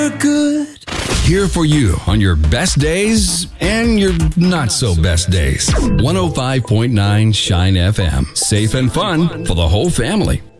Good. Here for you on your best days and your not so best days. 105.9 Shine FM. Safe and fun for the whole family.